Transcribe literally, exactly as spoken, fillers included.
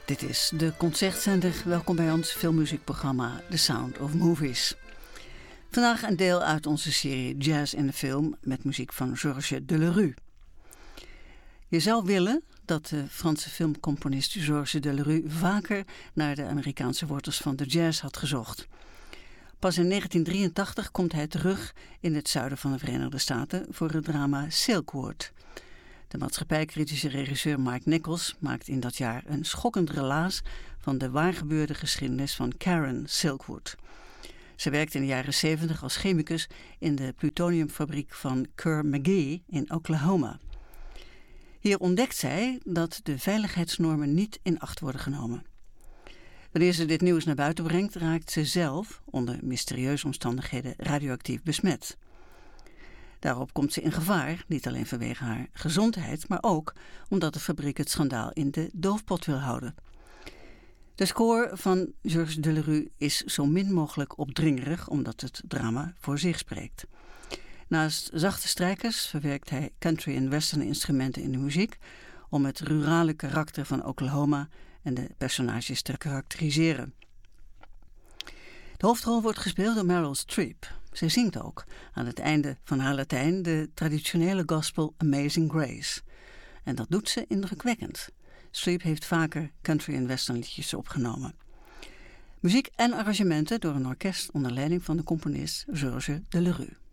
Dit is de Concertzender. Welkom bij ons filmmuziekprogramma The Sound of Movies. Vandaag een deel uit onze serie Jazz in de Film met muziek van Georges Delerue. Je zou willen dat de Franse filmcomponist Georges Delerue vaker naar de Amerikaanse wortels van de jazz had gezocht. Pas in negentien drieëntachtig komt hij terug in het zuiden van de Verenigde Staten voor het drama Silkwood. De maatschappijkritische regisseur Mike Nichols maakt in dat jaar een schokkend relaas van de waargebeurde geschiedenis van Karen Silkwood. Ze werkte in de jaren zeventig als chemicus in de plutoniumfabriek van Kerr McGee in Oklahoma. Hier ontdekt zij dat de veiligheidsnormen niet in acht worden genomen. Wanneer ze dit nieuws naar buiten brengt, raakt ze zelf, onder mysterieuze omstandigheden, radioactief besmet. Daarop komt ze in gevaar, niet alleen vanwege haar gezondheid, maar ook omdat de fabriek het schandaal in de doofpot wil houden. De score van Georges Delerue is zo min mogelijk opdringerig, omdat het drama voor zich spreekt. Naast zachte strijkers verwerkt hij country- en western instrumenten in de muziek om het rurale karakter van Oklahoma en de personages te karakteriseren. De hoofdrol wordt gespeeld door Meryl Streep. Zij zingt ook aan het einde van haar Latijn de traditionele gospel Amazing Grace. En dat doet ze indrukwekkend. Streep heeft vaker country- en western liedjes opgenomen. Muziek en arrangementen door een orkest onder leiding van de componist Georges Delerue.